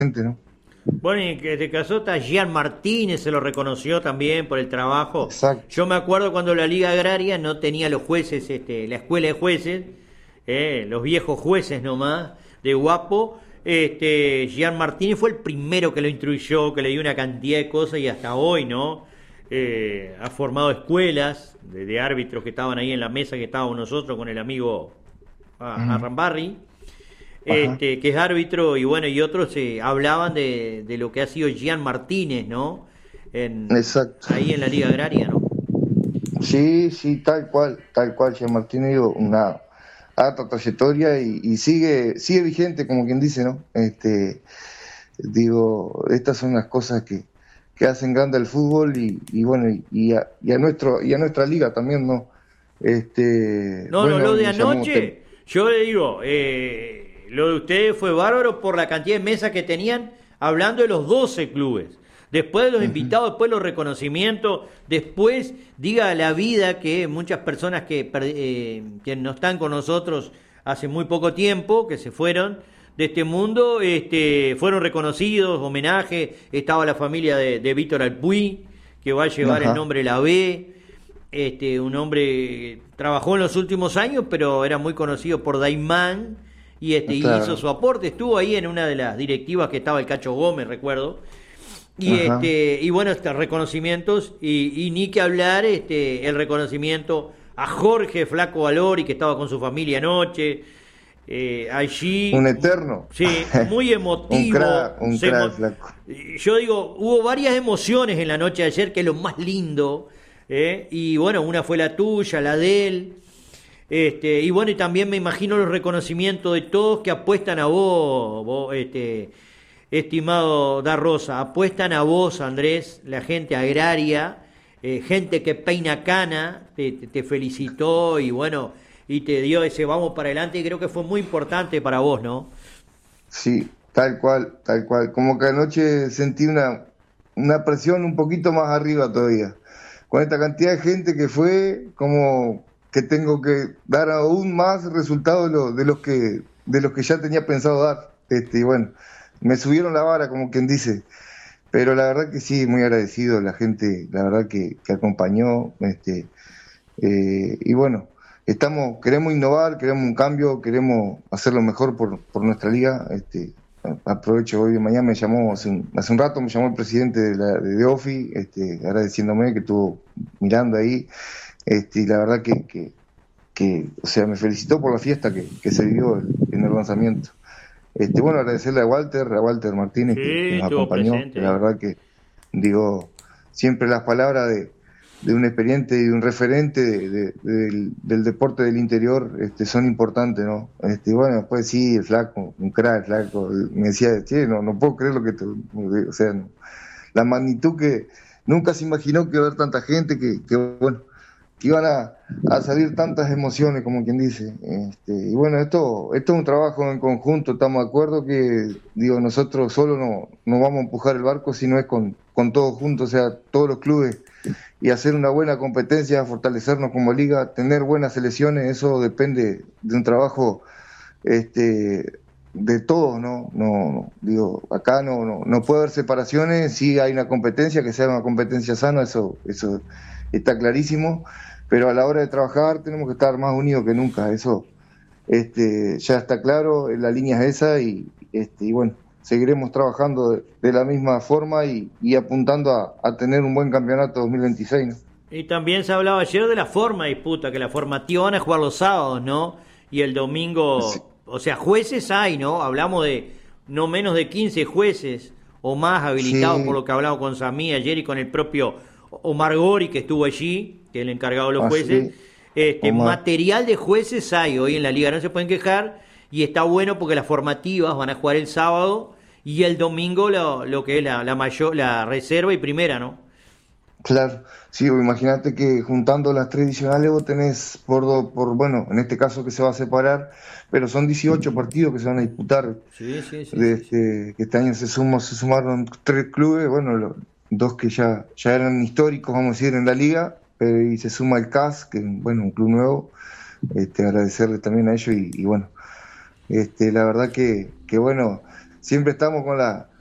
¿no? Bueno, y que se casó está Gian Martínez, se lo reconoció también por el trabajo. Exacto. Yo me acuerdo cuando la Liga Agraria no tenía los jueces, la escuela de jueces, los viejos jueces nomás, de Guapo. Gian Martínez fue el primero que lo instruyó, que le dio una cantidad de cosas y hasta hoy, ¿no? Ha formado escuelas de árbitros que estaban ahí en la mesa que estábamos nosotros con el amigo Ujú. Arrambarri, Ajá. que es árbitro, y bueno, y otros hablaban de lo que ha sido Gian Martínez, ¿no? Exacto. Ahí en la Liga Agraria, ¿no? Sí, sí, tal cual, Che Martín dio una alta trayectoria y sigue vigente, como quien dice, ¿no? Digo, estas son las cosas que hacen grande al fútbol y bueno, y a nuestra liga también, ¿no? No, no, Bueno, lo de me llamó, anoche, yo le digo, lo de ustedes fue bárbaro por la cantidad de mesas que tenían, hablando de los 12 clubes. Después de los ujú, invitados, después los reconocimientos, después diga la vida que muchas personas que no están con nosotros hace muy poco tiempo, que se fueron de este mundo, fueron reconocidos, homenaje, estaba la familia de Víctor Alpuy, que va a llevar el ajá, nombre La B, un hombre que trabajó en los últimos años, pero era muy conocido por Daimán y hizo claro, su aporte. Estuvo ahí en una de las directivas que estaba el Cacho Gómez, recuerdo. ajá, Y bueno, reconocimientos y ni que hablar el reconocimiento a Jorge Flaco Valori, que estaba con su familia anoche. un Allí, eterno, sí, muy emotivo. un crack, flaco. Yo digo, hubo varias emociones en la noche de ayer, que es lo más lindo. Y bueno, una fue la tuya, la de él. Y bueno, y también me imagino los reconocimientos de todos que apuestan a vos, estimado Da Rosa, apuestan a vos, Andrés, la gente agraria, gente que peina cana, te felicitó y bueno, y te dio ese vamos para adelante, y creo que fue muy importante para vos, ¿no? Sí, tal cual, tal cual. Como que anoche sentí una presión un poquito más arriba todavía. Con esta cantidad de gente que fue, como que tengo que dar aún más resultados de los que ya tenía pensado dar. Y bueno, me subieron la vara, como quien dice. Pero la verdad que sí, muy agradecido la gente, la verdad que acompañó, y bueno, queremos innovar, queremos un cambio, queremos hacerlo mejor por nuestra liga. Aprovecho hoy de mañana, me llamó hace un rato, me llamó el presidente de OFI, agradeciéndome que estuvo mirando ahí, y la verdad o sea, me felicitó por la fiesta que se vivió en el lanzamiento. Bueno, agradecerle a Walter Martínez que Sí, nos estuvo acompañó, que presente la ahí. verdad que digo, siempre las palabras de un experiente y un referente del deporte del interior son importantes, ¿no? Bueno, después sí, el flaco, un crack, el flaco, me decía, che, no puedo creer lo que o sea, la magnitud que nunca se imaginó que iba a haber tanta gente, bueno, que iban a salir tantas emociones, como quien dice. Y bueno, esto es un trabajo en conjunto, estamos de acuerdo que, digo, nosotros solo no vamos a empujar el barco, sino es con todos juntos, o sea, todos los clubes, y hacer una buena competencia, fortalecernos como liga, tener buenas selecciones, eso depende de un trabajo de todos, ¿no? Digo, acá no puede haber separaciones, sí hay una competencia, que sea una competencia sana, eso está clarísimo, pero a la hora de trabajar tenemos que estar más unidos que nunca, eso ya está claro, la línea es esa y bueno, seguiremos trabajando de la misma forma y apuntando a tener un buen campeonato 2026, ¿no? Y también se hablaba ayer de la forma de disputa, que la formativa van a jugar los sábados, ¿no? Y el Sí, domingo, o sea, jueces hay, ¿no? Hablamos de no menos de 15 jueces o más habilitados por sí, lo que hablamos con Samí ayer y con el propio Omar Gori, que estuvo allí, que es el encargado de los jueces. así, Omar. Material de jueces hay hoy en la liga, no se pueden quejar, y está bueno porque las formativas van a jugar el sábado y el domingo lo que es la mayor, la reserva y primera, ¿no? Claro, sí, imagínate que juntando las tradicionales vos tenés bueno, en este caso que se va a separar, pero son 18 partidos que se van a disputar. Sí, sí, sí, sí, sí. Que este año se sumaron tres clubes, bueno, dos que ya eran históricos, vamos a decir, en la liga, y se suma el CAS, que bueno, un club nuevo, agradecerle también a ellos y bueno, la verdad que bueno. siempre estamos con